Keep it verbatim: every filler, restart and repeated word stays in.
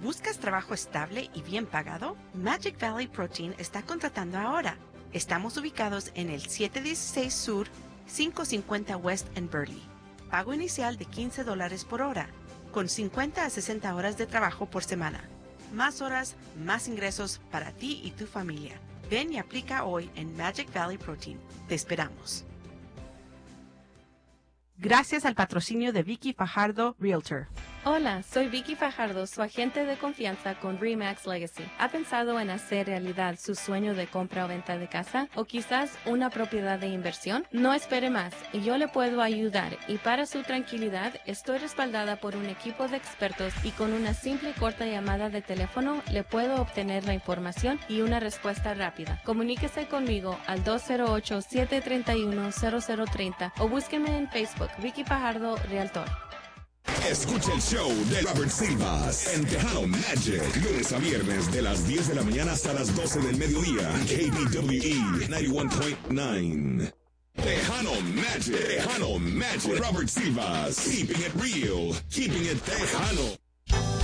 ¿Buscas trabajo estable y bien pagado? Magic Valley Protein está contratando ahora. Estamos ubicados en el siete dieciséis Sur, quinientos cincuenta West en Burley. Pago inicial de quince dólares por hora, con cincuenta a sesenta horas de trabajo por semana. Más horas, más ingresos para ti y tu familia. Ven y aplica hoy en Magic Valley Protein. Te esperamos. Gracias al patrocinio de Vicky Fajardo, Realtor. Hola, soy Vicky Fajardo, su agente de confianza con RE/MAX Legacy. ¿Ha pensado en hacer realidad su sueño de compra o venta de casa? ¿O quizás una propiedad de inversión? No espere más, y yo le puedo ayudar. Y para su tranquilidad, estoy respaldada por un equipo de expertos y con una simple y corta llamada de teléfono le puedo obtener la información y una respuesta rápida. Comuníquese conmigo al dos cero ocho, siete tres uno, cero cero tres cero o búsqueme en Facebook, Vicky Fajardo, Realtor. Escucha el show de Robert Silvas en Tejano Magic, lunes a viernes de las diez de la mañana hasta las doce del mediodía. K B W E noventa y uno punto nueve. Tejano Magic, Tejano Magic, Robert Silvas, keeping it real, keeping it Tejano.